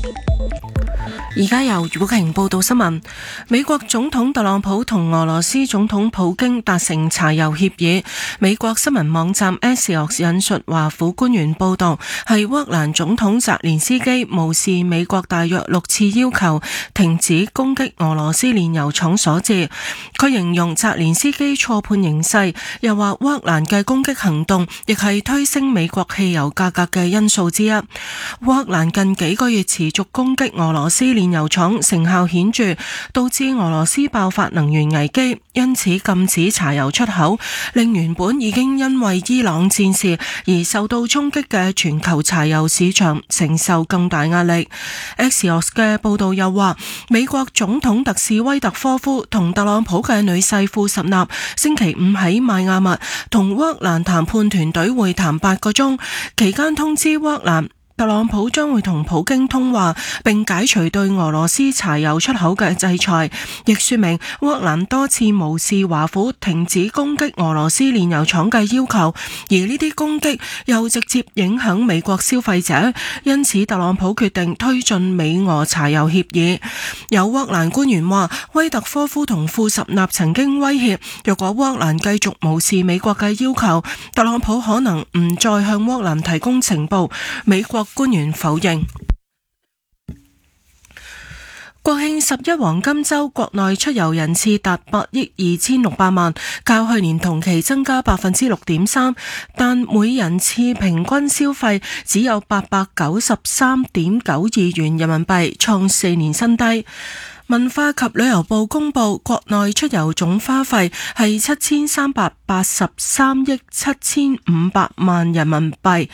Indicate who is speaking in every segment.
Speaker 1: 而家由余寶瓊報道新聞。美國總統特朗普同俄羅斯總統普京達成柴油協議。美國新聞網站 Axios 引述華府官員報道，係烏克蘭總統澤連斯基無視美國大約6次要求停止攻擊俄羅斯煉油廠所致。佢形容澤連斯基錯判形勢，又話烏克蘭嘅攻擊行動亦係推升美國汽油價格嘅因素之一。烏克蘭近幾個月持續攻擊俄羅斯煉油廠，成效顯著，導致俄羅斯爆發能源危機，因此禁止柴油出口，令原本已經因為伊朗戰事而受到衝擊嘅全球柴油市場承受更大壓力。Axios 嘅報道又話，美國總統特使威特科夫同特朗普嘅女婿庫什納星期五喺邁阿密同烏克蘭談判團隊會談8個鐘，期間通知烏克蘭特朗普將會同普京通話，並解除對俄羅斯柴油出口嘅制裁，亦說明烏克蘭多次無視華府停止攻擊俄羅斯煉油廠嘅要求，而呢啲攻擊又直接影響美國消費者，因此特朗普決定推進美俄柴油協議。有烏克蘭官員話，威特科夫同庫什納曾經威脅，若果烏克蘭繼續無視美國嘅要求，特朗普可能唔再向烏克蘭提供情報。美國官員否認。國慶11黃金週國內出遊人次達8億2600萬，較去年同期增加6.3%，但每人次平均消費只有893.92元人民幣，創4年新低。文化及旅遊部公布，國內出遊總花費係7383億7500萬人民幣，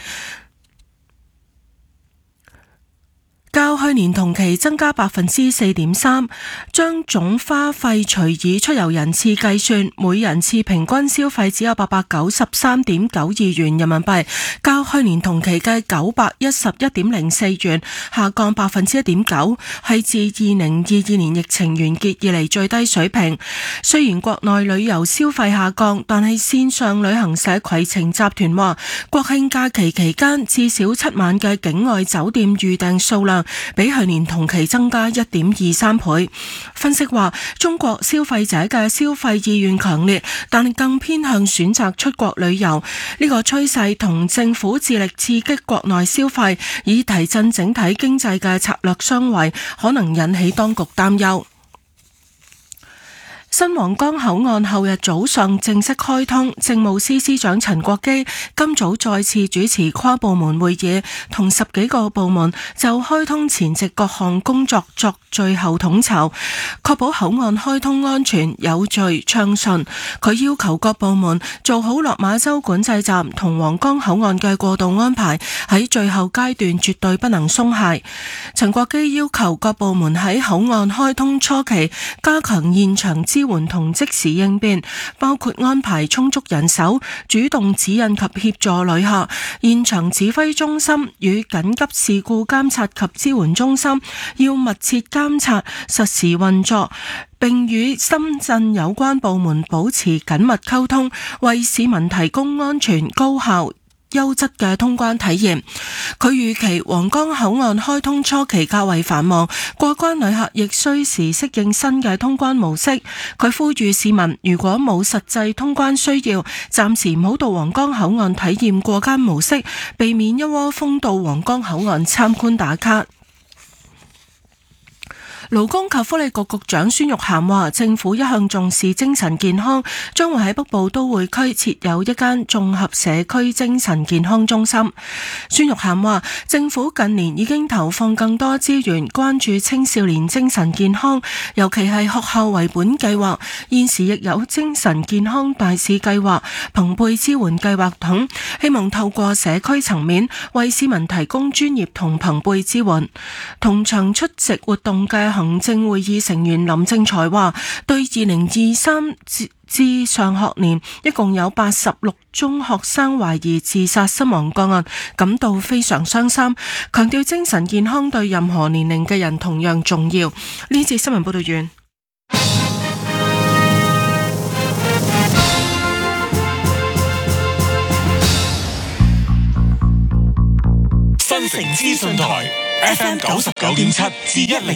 Speaker 1: 較去年同期增加4.3%，將總花費除以出遊人次計算，每人次平均消費只有893.92元人民幣，較去年同期嘅911.04元下降1.9%，係自2022年疫情完結以嚟最低水平。雖然國內旅遊消費下降，但係線上旅行社攜程集團話，國慶假期期間至少7晚嘅境外酒店預訂數量比去年同期增加1.23倍。分析話，中國消費者嘅消費意願強烈，但更偏向選擇出國旅遊。呢個趨勢同政府致力刺激國內消費，以提振整體經濟嘅策略相違，可能引起當局擔憂。新皇崗口岸後日早上正式開通，政務司司長陳國基今早再次主持跨部門會議，同10幾個部門就開通前夕各項工作作最後統籌，確保口岸開通安全、有序、暢順。佢要求各部門做好落馬洲管制站同皇崗口岸嘅過渡安排，喺最後階段絕對不能鬆懈。陳國基要求各部門喺口岸開通初期加強現場支援同即時應變，包括安排充足人手、主動指引及協助旅客、現場指揮中心與緊急事故監察及支援中心要密切監察實時運作，並與深圳有關部門保持緊密溝通，為市民提供安全、高效、優質嘅通關體驗。佢預期皇崗口岸開通初期較為繁忙，過關旅客亦需時適應新嘅通關模式。佢呼籲市民如果冇實際通關需要，暫時唔好到皇崗口岸體驗過關模式，避免一窩蜂到皇崗口岸參觀打卡。勞工及福利局局長孫玉菡話，政府一向重視精神健康，將會喺北部都會區設有一間綜合社區精神健康中心。孫玉菡話，政府近年已經投放更多資源關注青少年精神健康，尤其係學校為本計劃，現時亦有精神健康大使計劃、朋輩支援計劃等，希望透過社區層面為市民提供專業同朋輩支援。同場出席活動嘅行政會議成員林正財話，對2023至上學年一共有86宗學生懷疑自殺身亡個案感到非常傷心，強調精神健康對任何年齡嘅人同樣重要。呢節新聞報道完。
Speaker 2: 新城資訊台 FM 99.7至10。